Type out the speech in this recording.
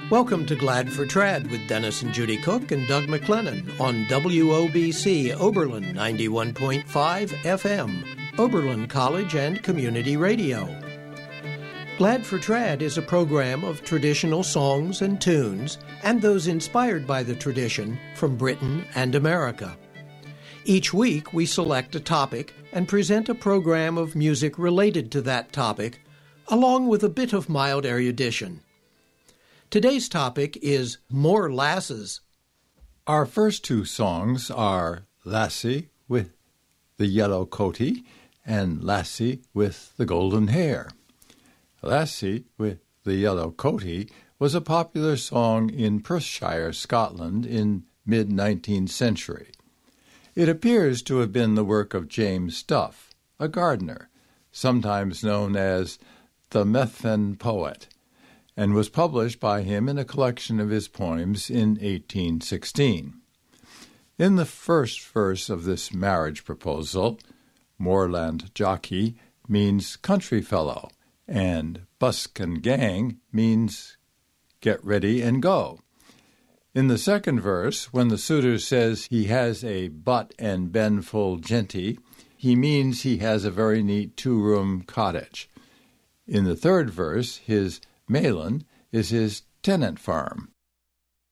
Welcome to Glad for Trad with Dennis and Judy Cook and Doug McLennan on WOBC Oberlin 91.5 FM, Oberlin College and Community Radio. Glad for Trad is a program of traditional songs and tunes and those inspired by the tradition from Britain and America. Each week we select a topic and present a program of music related to that topic, along with a bit of mild erudition. Today's topic is More Lasses. Our first two songs are Lassie with the Yellow Coatie and Lassie with the Golden Hair. Lassie with the Yellow Coatie was a popular song in Perthshire, Scotland in mid-19th century. It appears to have been the work of James Duff, a gardener, sometimes known as the Methven Poet, and was published by him in a collection of his poems in 1816. In the first verse of this marriage proposal, Moorland Jockey means country fellow, and Busk and Gang means get ready and go. In the second verse, when the suitor says he has a butt and ben full genty, he means he has a very neat two-room cottage. In the third verse, his Malin is his tenant farm.